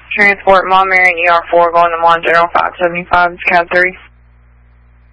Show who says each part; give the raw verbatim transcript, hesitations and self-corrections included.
Speaker 1: Transport Mom Mary and E R four going to Mon General five seventy-five, cab three.